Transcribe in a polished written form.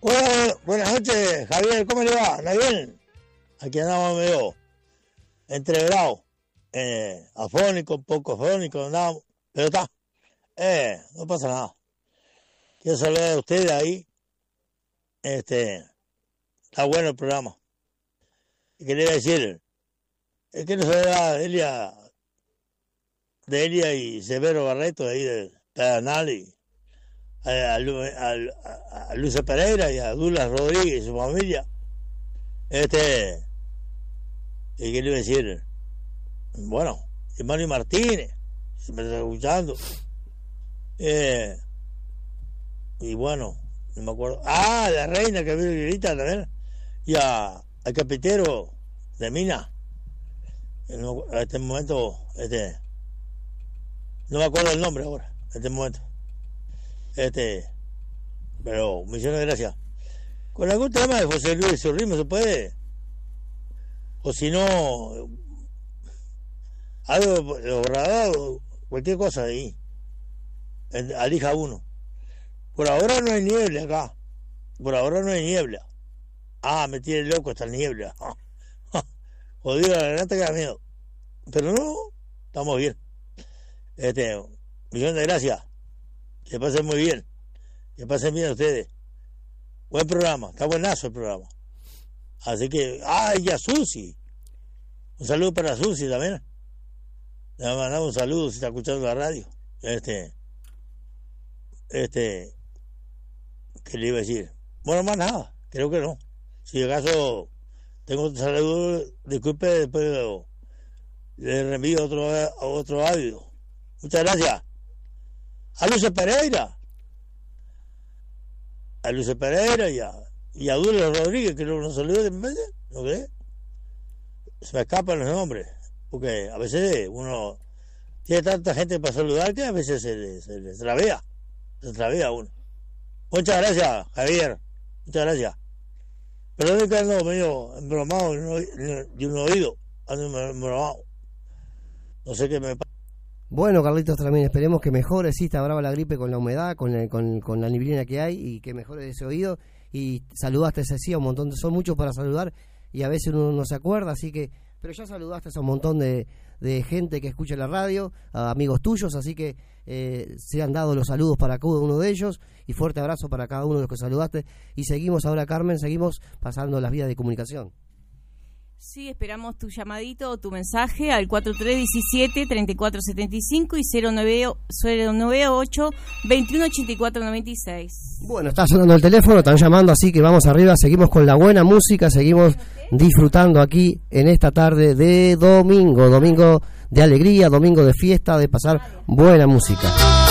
Buenas noches, Javier, ¿cómo le va? ¿No bien? Aquí andamos medio entreverados, afónico, un poco afónico, andamos, pero está, no pasa nada. Quiero saludar a ustedes ahí, está bueno el programa. Y quería decir, quiero saludar de Elia y Severo Barreto, ahí de Pedernal, y a Luisa Pereira y a Douglas Rodríguez y su familia. Y quería decir, bueno, y Mario Martínez, si me está escuchando. Y bueno, no me acuerdo. La reina que vino grita también. Y al capitero de Mina. En este momento, no me acuerdo el nombre ahora, en este momento. Pero millones de gracias. Con algún tema de José Luis Urrimo se puede, o si no, algo grabado, cualquier cosa de ahí, alija uno. Por ahora no hay niebla acá, por ahora no hay niebla. Me tiene loco esta niebla. Jodido la garganta que da miedo, pero no, estamos bien. Millones de gracias. Que pasen muy bien. Que pasen bien ustedes. Buen programa. Está buenazo el programa. Así que... y a Susi. Un saludo para Susi también. Le mandamos un saludo si está escuchando la radio. ¿Qué le iba a decir? Bueno, más nada. Creo que no. Si acaso tengo un saludo, disculpe, después le reenvío otro audio. Muchas gracias. A Luisa Pereira y a Douglas Rodríguez, que no saludó de medio, ¿no crees? Se me escapan los nombres, porque a veces uno tiene tanta gente para saludar que a veces se le extravía uno. Muchas gracias, Javier, muchas gracias. Perdón que ando medio embromado de un oído, ando embromado. No sé qué me pasa. Bueno, Carlitos, también esperemos que mejore. Sí, está brava la gripe con la humedad, con la neblina que hay, y que mejore ese oído. Y saludaste, Cecilia, un montón, son muchos para saludar y a veces uno no se acuerda, así que, pero ya saludaste a un montón de gente que escucha la radio, a amigos tuyos, así que se han dado los saludos para cada uno de ellos, y fuerte abrazo para cada uno de los que saludaste. Y seguimos ahora, Carmen, seguimos pasando las vías de comunicación. Sí, esperamos tu llamadito o tu mensaje al 4317-3475 y 098-218496. Bueno, está sonando el teléfono, están llamando, así que vamos arriba, seguimos con la buena música, seguimos disfrutando aquí en esta tarde de domingo de alegría, domingo de fiesta, de pasar buena música.